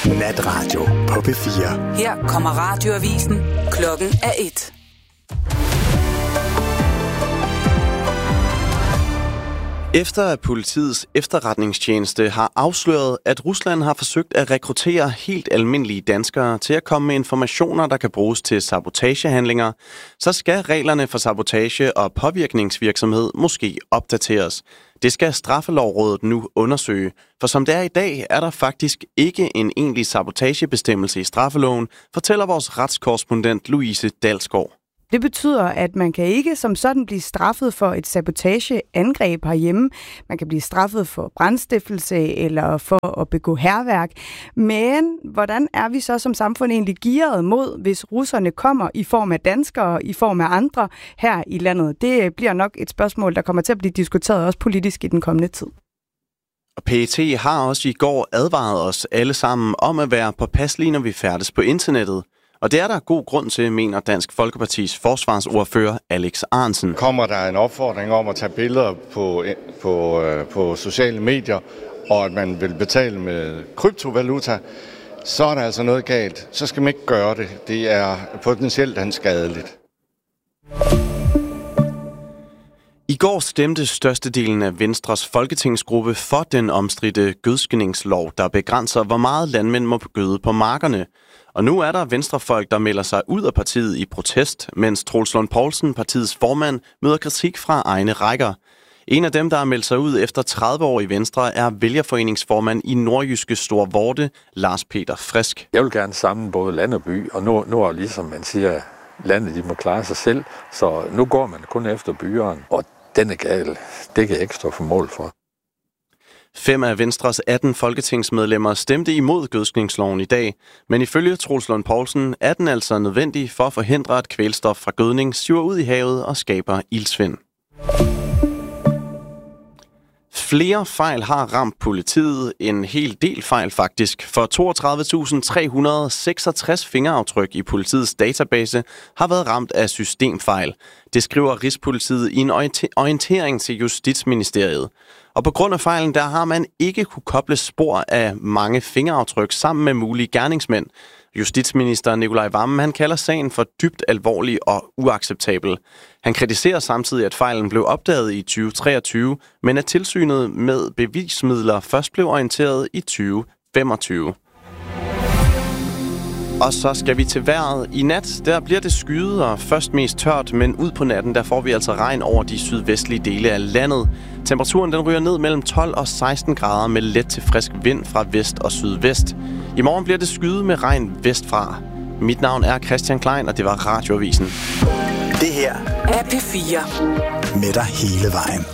Natradio på P4. Her kommer radioavisen. Klokken er 1. Efter at politiets efterretningstjeneste har afsløret, at Rusland har forsøgt at rekruttere helt almindelige danskere til at komme med informationer, der kan bruges til sabotagehandlinger, så skal reglerne for sabotage og påvirkningsvirksomhed måske opdateres. Det skal Straffelovrådet nu undersøge, for som det er i dag, er der faktisk ikke en egentlig sabotagebestemmelse i straffeloven, fortæller vores retskorrespondent Louise Dalsgaard. Det betyder, at man kan ikke som sådan blive straffet for et sabotageangreb herhjemme. Man kan blive straffet for brandstiftelse eller for at begå hærværk. Men hvordan er vi så som samfund egentlig gearet mod, hvis russerne kommer i form af danskere, i form af andre her i landet? Det bliver nok et spørgsmål, der kommer til at blive diskuteret også politisk i den kommende tid. Og PET har også i går advaret os alle sammen om at være påpasselige, når vi færdes på internettet. Og det er der god grund til, mener Dansk Folkepartis forsvarsordfører Alex Ahrendtsen. Kommer der en opfordring om at tage billeder på sociale medier, og at man vil betale med kryptovaluta, så er der altså noget galt. Så skal man ikke gøre det. Det er potentielt skadeligt. I går stemte størstedelen af Venstres folketingsgruppe for den omstridte gødskningslov, der begrænser, hvor meget landmænd må gøde på markerne. Og nu er der venstrefolk, der melder sig ud af partiet i protest, mens Troels Lund Poulsen, partiets formand, møder kritik fra egne rækker. En af dem, der har meldt sig ud efter 30 år i Venstre, er vælgerforeningsformand i nordjyske Store Vorte, Lars Peter Frisk. Jeg vil gerne samle både land og by, og nu er ligesom man siger, landet de må klare sig selv, så nu går man kun efter byerne, og den er gal. Det kan jeg ikke stå for mål for. 5 af Venstres 18 folketingsmedlemmer stemte imod gødskningsloven i dag, men ifølge Troels Lund Poulsen er den altså nødvendig for at forhindre, at kvælstof fra gødning siver ud i havet og skaber iltsvind. Flere fejl har ramt politiet, en hel del fejl faktisk, for 32.366 fingeraftryk i politiets database har været ramt af systemfejl. Det skriver Rigspolitiet i en orientering til Justitsministeriet. Og på grund af fejlen, der har man ikke kunne koble spor af mange fingeraftryk sammen med mulige gerningsmænd. Justitsminister Nicolai Wammen, han kalder sagen for dybt alvorlig og uacceptabel. Han kritiserer samtidig, at fejlen blev opdaget i 2023, men at tilsynet med bevismidler først blev orienteret i 2025. Og så skal vi til vejret. I nat, der bliver det skyet og først mest tørt, men ud på natten, der får vi altså regn over de sydvestlige dele af landet. Temperaturen den ryger ned mellem 12 og 16 grader med let til frisk vind fra vest og sydvest. I morgen bliver det skyet med regn vestfra. Mit navn er Christian Klein, og det var Radioavisen. Det her er P4. Med dig hele vejen.